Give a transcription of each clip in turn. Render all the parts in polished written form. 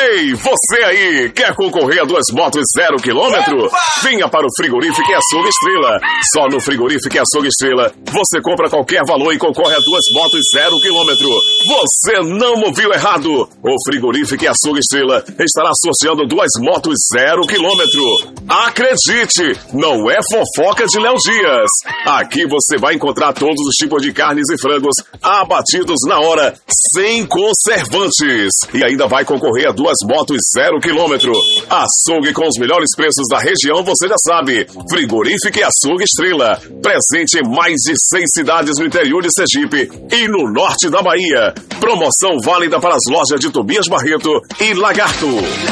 Ei, você aí, quer concorrer a 2 motos 0 km? Venha para o Frigorífico e Açougue Estrela. Só no Frigorífico e Açougue Estrela, você compra qualquer valor e concorre a 2 motos 0 km. Você não ouviu errado. O Frigorífico e Açougue Estrela estará sorteando 2 motos 0 km. Acredite, não é fofoca de Léo Dias. Aqui você vai encontrar todos os tipos de carnes e frangos abatidos na hora, sem conservantes. E ainda vai concorrer a 2 motos 0 km. Açougue com os melhores preços da região, você já sabe. Frigorífico e Açougue Estrela. Presente em mais de 6 cidades no interior de Sergipe e no norte da Bahia. Promoção válida para as lojas de Tobias Barreto e Lagarto.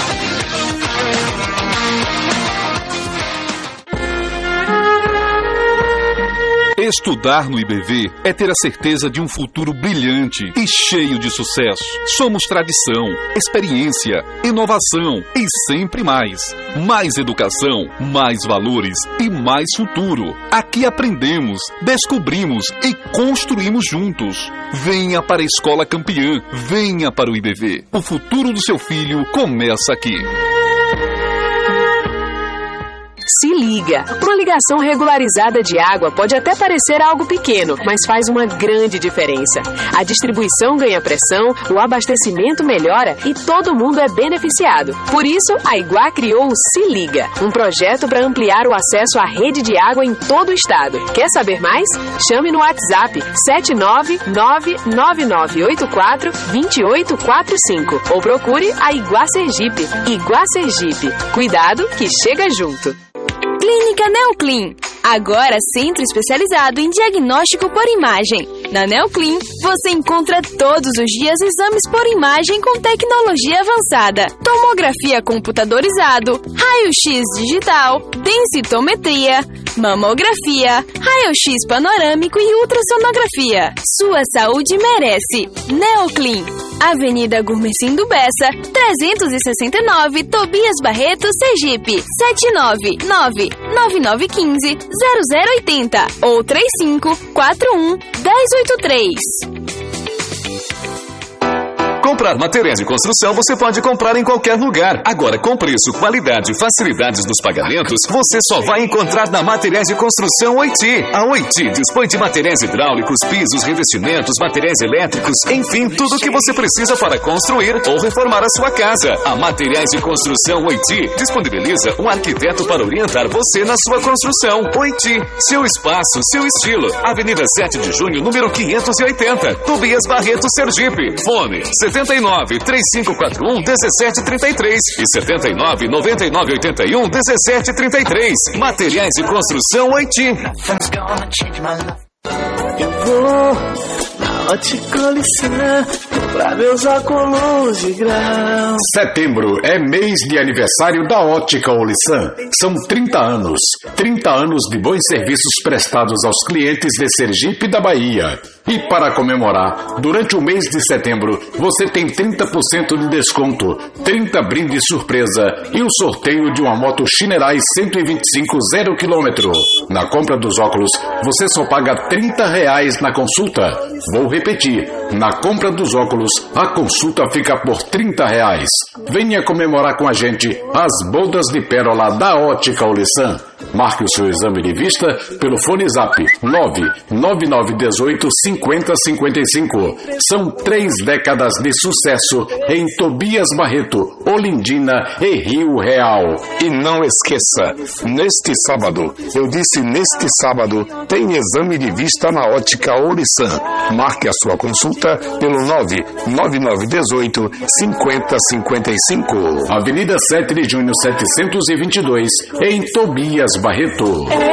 Estudar no IBV é ter a certeza de um futuro brilhante e cheio de sucesso. Somos tradição, experiência, inovação e sempre mais. Mais educação, mais valores e mais futuro. Aqui aprendemos, descobrimos e construímos juntos. Venha para a Escola Campeã, venha para o IBV. O futuro do seu filho começa aqui. Se liga! Uma ligação regularizada de água pode até parecer algo pequeno, mas faz uma grande diferença. A distribuição ganha pressão, o abastecimento melhora e todo mundo é beneficiado. Por isso, a Iguá criou o Se Liga, um projeto para ampliar o acesso à rede de água em todo o estado. Quer saber mais? Chame no WhatsApp 79999842845 ou procure a Iguá Sergipe. Iguá Sergipe. Cuidado que chega junto. Clínica Neoclin, agora centro especializado em diagnóstico por imagem. Na Neoclin, você encontra todos os dias exames por imagem com tecnologia avançada, tomografia computadorizado, raio-x digital, densitometria, mamografia, raio-x panorâmico e ultrassonografia. Sua saúde merece. Neoclin, Avenida Gurmecindo Bessa, 369, Tobias Barreto, Sergipe, 799-9915-0080 ou 3541-1083. Comprar materiais de construção você pode comprar em qualquer lugar. Agora, com preço, qualidade e facilidades dos pagamentos, você só vai encontrar na Materiais de Construção Oiti. A Oiti dispõe de materiais hidráulicos, pisos, revestimentos, materiais elétricos, enfim, tudo o que você precisa para construir ou reformar a sua casa. A Materiais de Construção Oiti disponibiliza um arquiteto para orientar você na sua construção. Oiti, seu espaço, seu estilo. Avenida 7 de Junho, número 580, Tobias Barreto, Sergipe. Fone 79-3541-1733 e 79-9981-1733. Materiais de Construção Oiti. Eu vou na Ótica Lissan comprar meus óculos de grau. Setembro é mês de aniversário da Ótica Lissan. São 30 anos. 30 anos de bons serviços prestados aos clientes de Sergipe e da Bahia. E para comemorar, durante o mês de setembro, você tem 30% de desconto, 30 brindes surpresa e o sorteio de uma moto Shinerai 125 0 km. Na compra dos óculos, você só paga R$30 na consulta. Vou repetir, na compra dos óculos, a consulta fica por R$30. Venha comemorar com a gente as bodas de pérola da Ótica Lissan. Marque o seu exame de vista pelo fone Zap 999185055. São 3 décadas de sucesso em Tobias Barreto, Olindina e Rio Real. E não esqueça, neste sábado, eu disse neste sábado, tem exame de vista na Ótica Lissan. Marque a sua consulta pelo 999185055. Avenida 7 de Junho 722, em Tobias Barreto.